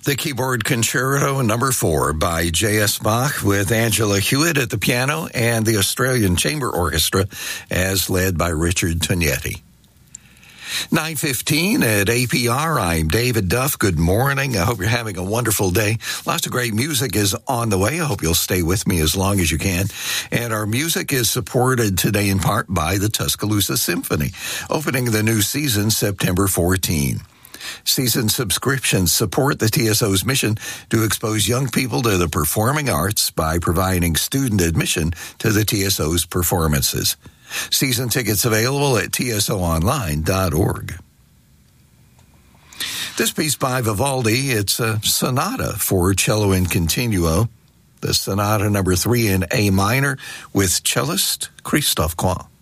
The Keyboard Concerto No. 4 by J.S. Bach with Angela Hewitt at the piano and the Australian Chamber Orchestra as led by Richard Tognetti. 9:15 at APR. I'm David Duff. Good morning. I hope you're having a wonderful day. Lots of great music is on the way. I hope you'll stay with me as long as you can. And our music is supported today in part by the Tuscaloosa Symphony, opening the new season September 14. Season subscriptions support the TSO's mission to expose young people to the performing arts by providing student admission to the TSO's performances. Season tickets available at tsoonline.org. This piece by Vivaldi, it's a sonata for cello in continuo, the Sonata No. 3 in A minor with cellist Christophe Coin.